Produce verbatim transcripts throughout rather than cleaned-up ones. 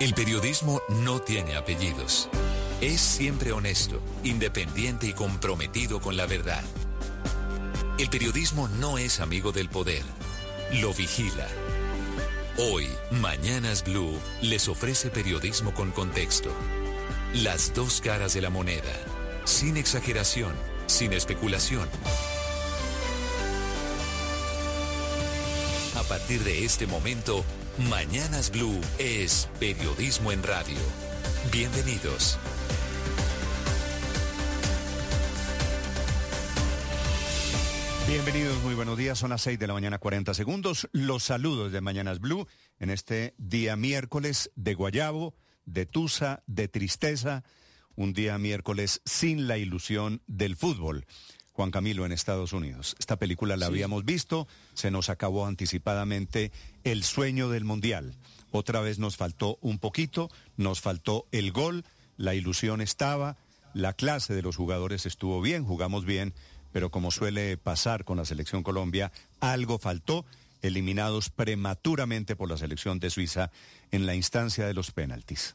El periodismo no tiene apellidos. Es siempre honesto, independiente y comprometido con la verdad. El periodismo no es amigo del poder, lo vigila. Hoy, Mañanas Blue les ofrece periodismo con contexto. Las dos caras de la moneda, sin exageración, sin especulación. A partir de este momento, Mañanas Blue es periodismo en radio. Bienvenidos. Bienvenidos, muy buenos días, son las seis de la mañana, cuarenta segundos. Los saludos de Mañanas Blue en este día miércoles de guayabo, de tusa, de tristeza, un día miércoles sin la ilusión del fútbol. Juan Camilo, en Estados Unidos. Esta película la sí. habíamos visto, se nos acabó anticipadamente el sueño del Mundial. Otra vez nos faltó un poquito, nos faltó el gol, la ilusión estaba, la clase de los jugadores estuvo bien, jugamos bien, pero como suele pasar con la Selección Colombia, algo faltó, eliminados prematuramente por la selección de Suiza en la instancia de los penaltis.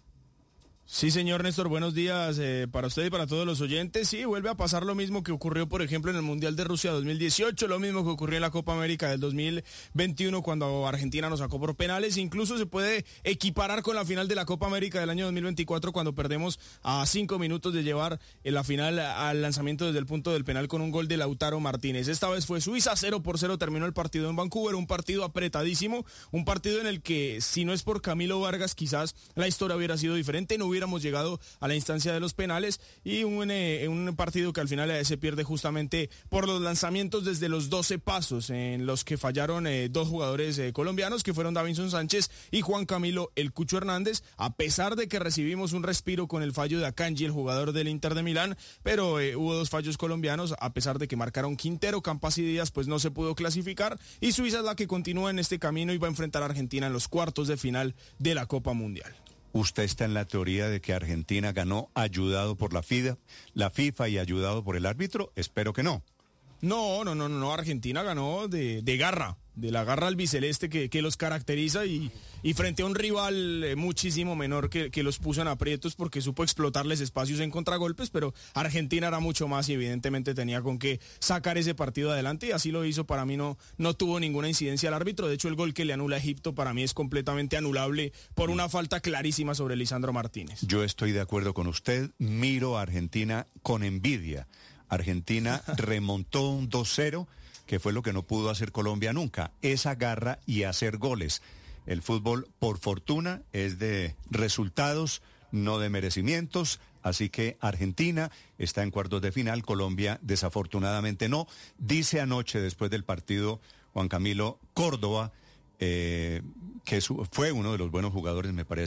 Sí, señor Néstor, buenos días eh, para usted y para todos los oyentes. Sí, vuelve a pasar lo mismo que ocurrió, por ejemplo, en el Mundial de Rusia dos mil dieciocho, lo mismo que ocurrió en la Copa América del dos mil veintiuno cuando Argentina nos sacó por penales. Incluso se puede equiparar con la final de la Copa América del año dos mil veinticuatro cuando perdemos a cinco minutos de llevar en la final al lanzamiento desde el punto del penal con un gol de Lautaro Martínez. Esta vez fue Suiza, cero por cero terminó el partido en Vancouver, un partido apretadísimo, un partido en el que si no es por Camilo Vargas quizás la historia hubiera sido diferente, no hubiéramos llegado a la instancia de los penales y un, eh, un partido que al final eh, se pierde justamente por los lanzamientos desde los doce pasos en los que fallaron eh, dos jugadores eh, colombianos que fueron Davinson Sánchez y Juan Camilo El Cucho Hernández, a pesar de que recibimos un respiro con el fallo de Akanji, el jugador del Inter de Milán, pero eh, hubo dos fallos colombianos, a pesar de que marcaron Quintero, Campas y Díaz, pues no se pudo clasificar y Suiza es la que continúa en este camino y va a enfrentar a Argentina en los cuartos de final de la Copa Mundial. ¿Usted está en la teoría de que Argentina ganó ayudado por la FIFA, la FIFA y ayudado por el árbitro? Espero que no. No, no, no, no, Argentina ganó de, de garra, de la garra albiceleste que, que los caracteriza y, y frente a un rival eh, muchísimo menor que, que los puso en aprietos porque supo explotarles espacios en contragolpes, pero Argentina era mucho más y evidentemente tenía con qué sacar ese partido adelante y así lo hizo. Para mí no, no tuvo ninguna incidencia al árbitro, de hecho el gol que le anula a Egipto para mí es completamente anulable por una falta clarísima sobre Lisandro Martínez. Yo estoy de acuerdo con usted, miro a Argentina con envidia. Argentina remontó un dos cero, que fue lo que no pudo hacer Colombia nunca, esa garra y hacer goles. El fútbol, por fortuna, es de resultados, no de merecimientos, así que Argentina está en cuartos de final, Colombia desafortunadamente no. Dice anoche, después del partido, Juan Camilo Córdoba, eh, que su, fue uno de los buenos jugadores, me parece,